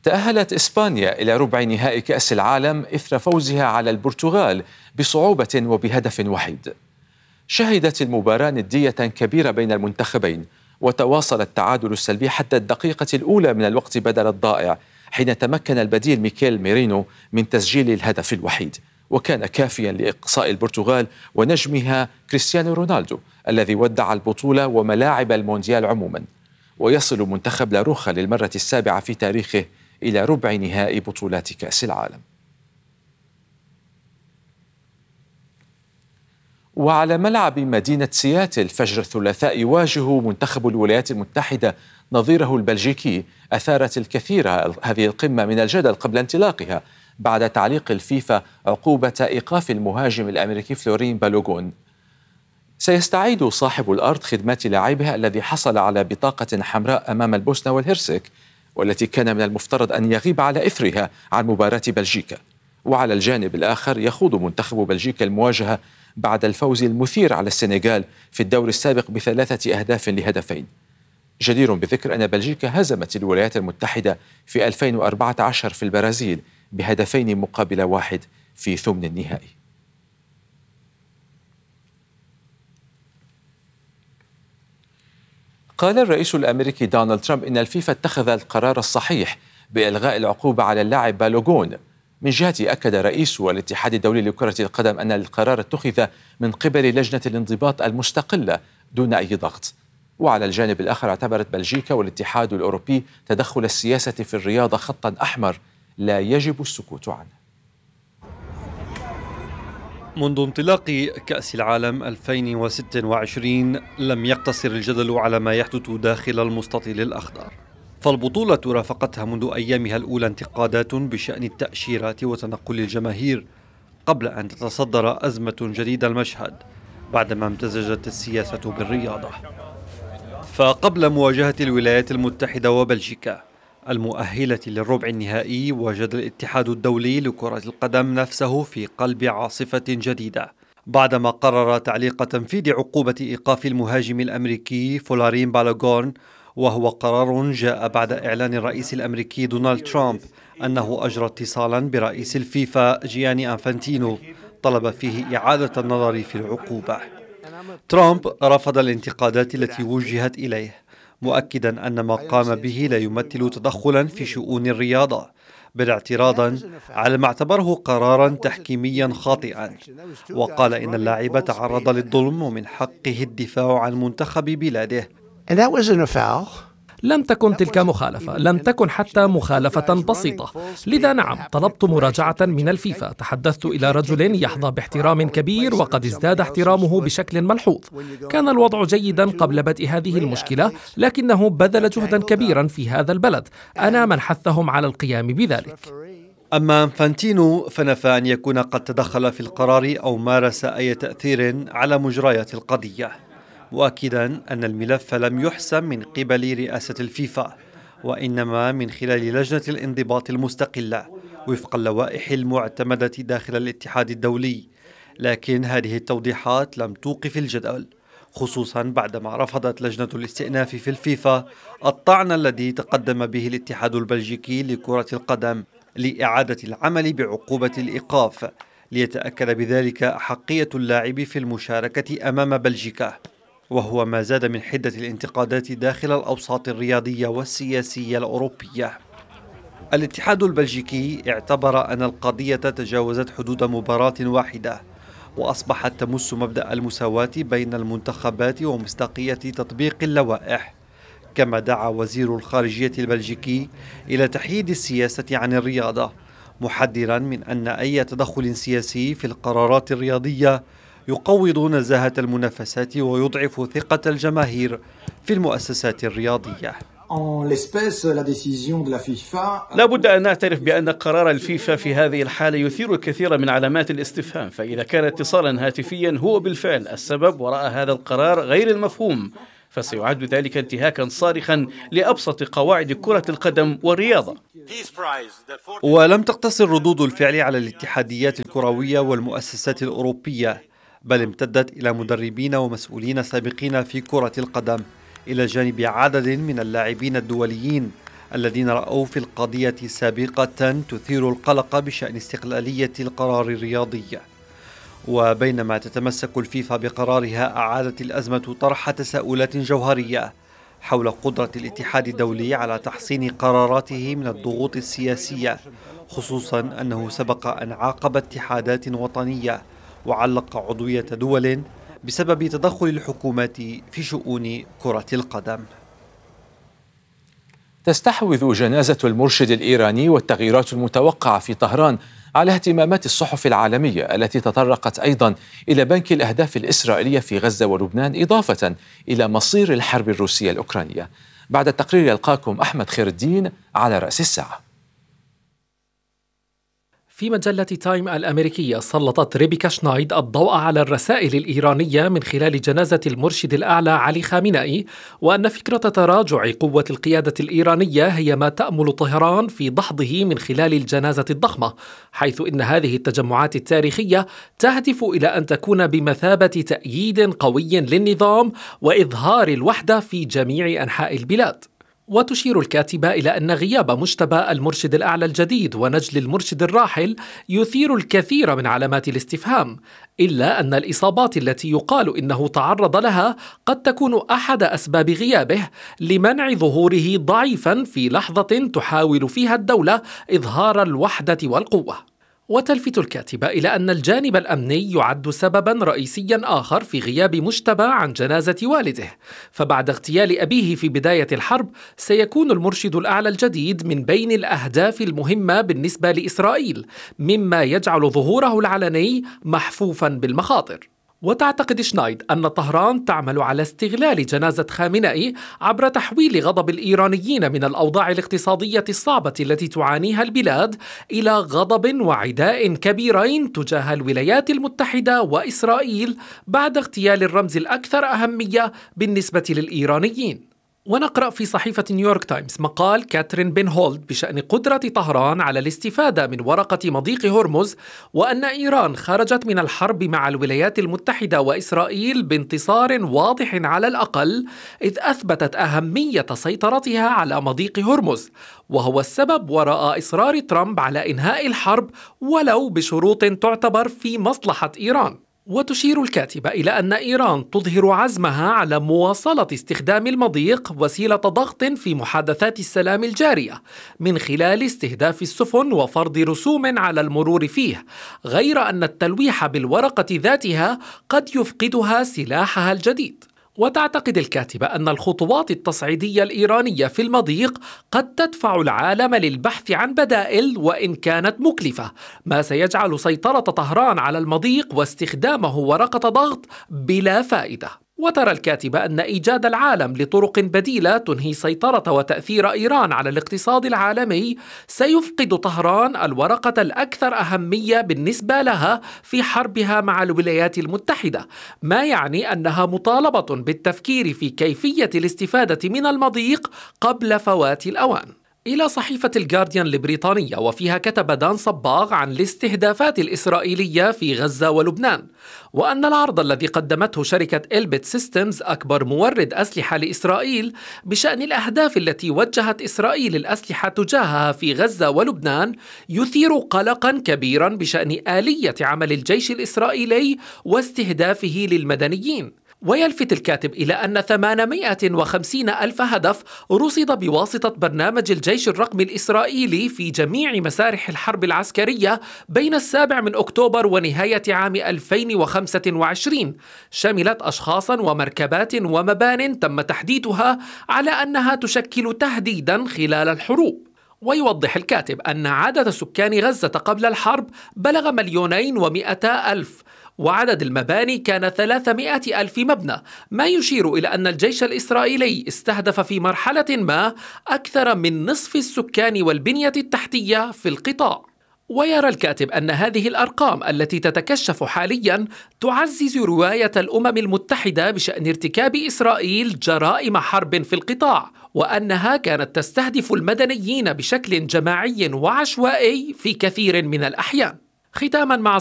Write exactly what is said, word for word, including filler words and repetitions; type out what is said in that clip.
تأهلت إسبانيا إلى ربع نهائي كأس العالم إثر فوزها على البرتغال بصعوبة وبهدف وحيد. شهدت المباراة ندية كبيرة بين المنتخبين، وتواصل التعادل السلبي حتى الدقيقة الأولى من الوقت بدل الضائع، حين تمكن البديل ميكيل ميرينو من تسجيل الهدف الوحيد، وكان كافيا لإقصاء البرتغال ونجمها كريستيانو رونالدو الذي ودع البطولة وملاعب المونديال عموما. ويصل منتخب لاروخا للمرة السابعة في تاريخه إلى ربع نهائي بطولات كأس العالم. وعلى ملعب مدينة سياتل فجر الثلاثاء يواجه منتخب الولايات المتحدة نظيره البلجيكي. أثارت الكثير هذه القمة من الجدل قبل انطلاقها بعد تعليق الفيفا عقوبة إيقاف المهاجم الأمريكي فلورين بالوغون. سيستعيد صاحب الأرض خدمات لاعبها الذي حصل على بطاقة حمراء أمام البوسنة والهرسك، والتي كان من المفترض أن يغيب على إثرها عن مباراة بلجيكا. وعلى الجانب الآخر يخوض منتخب بلجيكا المواجهة بعد الفوز المثير على السنغال في الدور السابق بثلاثة أهداف لهدفين. جدير بذكر أن بلجيكا هزمت الولايات المتحدة في ألفين وأربعة عشر في البرازيل بهدفين مقابل واحد في ثمن النهائي. قال الرئيس الأمريكي دونالد ترامب إن الفيفا اتخذ القرار الصحيح بإلغاء العقوبة على اللاعب بالوغون. من جهته أكد رئيس الاتحاد الدولي لكرة القدم أن القرار اتخذ من قبل لجنة الانضباط المستقلة دون أي ضغط. وعلى الجانب الآخر اعتبرت بلجيكا والاتحاد الأوروبي تدخل السياسة في الرياضة خطا أحمر لا يجب السكوت عنه. منذ انطلاق كأس العالم ألفين وستة وعشرين لم يقتصر الجدل على ما يحدث داخل المستطيل الأخضر، فالبطولة رافقتها منذ أيامها الأولى انتقادات بشأن التأشيرات وتنقل الجماهير، قبل أن تتصدر أزمة جديدة المشهد بعدما امتزجت السياسة بالرياضة. فقبل مواجهة الولايات المتحدة وبلجيكا المؤهلة للربع النهائي، وجد الاتحاد الدولي لكرة القدم نفسه في قلب عاصفة جديدة بعدما قرر تعليق تنفيذ عقوبة إيقاف المهاجم الأمريكي فلورين بالوغون، وهو قرار جاء بعد إعلان الرئيس الأمريكي دونالد ترامب أنه أجرى اتصالا برئيس الفيفا جياني أنفانتينو طلب فيه إعادة النظر في العقوبة. ترامب رفض الانتقادات التي وجهت إليه، مؤكدا أن ما قام به لا يمثل تدخلا في شؤون الرياضة، بل اعتراضا على ما اعتبره قرارا تحكيميا خاطئا. وقال إن اللاعب تعرض للظلم ومن حقه الدفاع عن منتخب بلاده. لم تكن تلك مخالفة، لم تكن حتى مخالفة بسيطة. لذا نعم، طلبت مراجعة من الفيفا. تحدثت إلى رجل يحظى باحترام كبير وقد ازداد احترامه بشكل ملحوظ. كان الوضع جيدا قبل بدء هذه المشكلة، لكنه بذل جهدا كبيرا في هذا البلد. أنا من حثهم على القيام بذلك. أما أنفانتينو فنفى أن يكون قد تدخل في القرار أو مارس أي تأثير على مجريات القضية، مؤكدا أن الملف لم يحسم من قبل رئاسة الفيفا، وإنما من خلال لجنة الانضباط المستقلة وفق اللوائح المعتمدة داخل الاتحاد الدولي. لكن هذه التوضيحات لم توقف الجدل، خصوصا بعدما رفضت لجنة الاستئناف في الفيفا الطعن الذي تقدم به الاتحاد البلجيكي لكرة القدم لإعادة العمل بعقوبة الإيقاف، ليتأكد بذلك أحقية اللاعب في المشاركة أمام بلجيكا، وهو ما زاد من حدة الانتقادات داخل الأوساط الرياضية والسياسية الأوروبية. الاتحاد البلجيكي اعتبر أن القضية تجاوزت حدود مباراة واحدة، وأصبحت تمس مبدأ المساواة بين المنتخبات ومصداقية تطبيق اللوائح. كما دعا وزير الخارجية البلجيكي إلى تحييد السياسة عن الرياضة، محذرا من أن أي تدخل سياسي في القرارات الرياضية يقوض نزاهة المنافسات ويضعف ثقة الجماهير في المؤسسات الرياضية. لا بد أن نعترف بأن قرار الفيفا في هذه الحالة يثير الكثير من علامات الاستفهام، فإذا كان اتصالا هاتفيا هو بالفعل السبب وراء هذا القرار غير المفهوم، فسيعد ذلك انتهاكا صارخا لأبسط قواعد كرة القدم والرياضة. ولم تقتصر ردود الفعل على الاتحاديات الكروية والمؤسسات الأوروبية، بل امتدت إلى مدربين ومسؤولين سابقين في كرة القدم، إلى جانب عدد من اللاعبين الدوليين الذين رأوا في القضية سابقة تثير القلق بشأن استقلالية القرار الرياضي. وبينما تتمسك الفيفا بقرارها، أعادت الأزمة طرح تساؤلات جوهرية حول قدرة الاتحاد الدولي على تحصين قراراته من الضغوط السياسية، خصوصا أنه سبق أن عاقب اتحادات وطنية وعلق عضوية دول بسبب تدخل الحكومات في شؤون كرة القدم. تستحوذ جنازة المرشد الإيراني والتغييرات المتوقعة في طهران على اهتمامات الصحف العالمية التي تطرقت أيضا إلى بنك الأهداف الإسرائيلية في غزة ولبنان، إضافة إلى مصير الحرب الروسية الأوكرانية. بعد التقرير يلقاكم أحمد خير الدين على رأس الساعة. في مجلة تايم الأمريكية سلطت ريبيكا شنايد الضوء على الرسائل الإيرانية من خلال جنازة المرشد الأعلى علي خامنئي، وأن فكرة تراجع قوة القيادة الإيرانية هي ما تأمل طهران في دحضه من خلال الجنازة الضخمة، حيث إن هذه التجمعات التاريخية تهدف إلى أن تكون بمثابة تأييد قوي للنظام وإظهار الوحدة في جميع أنحاء البلاد. وتشير الكاتبة إلى أن غياب مجتبى المرشد الأعلى الجديد ونجل المرشد الراحل يثير الكثير من علامات الاستفهام، إلا أن الإصابات التي يقال إنه تعرض لها قد تكون أحد أسباب غيابه لمنع ظهوره ضعيفا في لحظة تحاول فيها الدولة إظهار الوحدة والقوة. وتلفت الكاتبة إلى أن الجانب الأمني يعد سببا رئيسيا آخر في غياب مجتبى عن جنازة والده، فبعد اغتيال أبيه في بداية الحرب سيكون المرشد الأعلى الجديد من بين الأهداف المهمة بالنسبة لإسرائيل، مما يجعل ظهوره العلني محفوفا بالمخاطر. وتعتقد شنايد أن طهران تعمل على استغلال جنازة خامنئي عبر تحويل غضب الإيرانيين من الأوضاع الاقتصادية الصعبة التي تعانيها البلاد إلى غضب وعداء كبيرين تجاه الولايات المتحدة وإسرائيل بعد اغتيال الرمز الأكثر أهمية بالنسبة للإيرانيين. ونقرأ في صحيفة نيويورك تايمز مقال كاترين بن هولد بشأن قدرة طهران على الاستفادة من ورقة مضيق هرمز، وأن إيران خرجت من الحرب مع الولايات المتحدة وإسرائيل بانتصار واضح على الأقل، إذ أثبتت أهمية سيطرتها على مضيق هرمز، وهو السبب وراء إصرار ترامب على إنهاء الحرب ولو بشروط تعتبر في مصلحة إيران. وتشير الكاتبة إلى أن إيران تظهر عزمها على مواصلة استخدام المضيق وسيلة ضغط في محادثات السلام الجارية من خلال استهداف السفن وفرض رسوم على المرور فيه، غير أن التلويح بالورقة ذاتها قد يفقدها سلاحها الجديد. وتعتقد الكاتبة أن الخطوات التصعيدية الإيرانية في المضيق قد تدفع العالم للبحث عن بدائل وإن كانت مكلفة، ما سيجعل سيطرة طهران على المضيق واستخدامه ورقة ضغط بلا فائدة. وترى الكاتبة أن إيجاد العالم لطرق بديلة تنهي سيطرة وتأثير إيران على الاقتصاد العالمي سيفقد طهران الورقة الأكثر أهمية بالنسبة لها في حربها مع الولايات المتحدة، ما يعني أنها مطالبة بالتفكير في كيفية الاستفادة من المضيق قبل فوات الأوان. إلى صحيفة الجارديان البريطانية، وفيها كتب دان صباغ عن الاستهدافات الإسرائيلية في غزة ولبنان، وأن العرض الذي قدمته شركة إلبيت سيستمز أكبر مورد أسلحة لإسرائيل بشأن الأهداف التي وجهت إسرائيل الأسلحة تجاهها في غزة ولبنان يثير قلقا كبيرا بشأن آلية عمل الجيش الإسرائيلي واستهدافه للمدنيين. ويلفت الكاتب إلى أن ثمانمائة وخمسين ألف هدف رصد بواسطة برنامج الجيش الرقمي الإسرائيلي في جميع مسارح الحرب العسكرية بين السابع من أكتوبر ونهاية عام ألفين وخمسة وعشرين، شملت أشخاصا ومركبات ومبان تم تحديدها على أنها تشكل تهديدا خلال الحروب. ويوضح الكاتب أن عدد سكان غزة قبل الحرب بلغ مليونين ومئتا ألف، وعدد المباني كان ثلاثمائة ألف مبنى، ما يشير إلى أن الجيش الإسرائيلي استهدف في مرحلة ما أكثر من نصف السكان والبنية التحتية في القطاع. ويرى الكاتب أن هذه الأرقام التي تتكشف حاليا تعزز رواية الأمم المتحدة بشأن ارتكاب إسرائيل جرائم حرب في القطاع، وأنها كانت تستهدف المدنيين بشكل جماعي وعشوائي في كثير من الأحيان. ختاما مع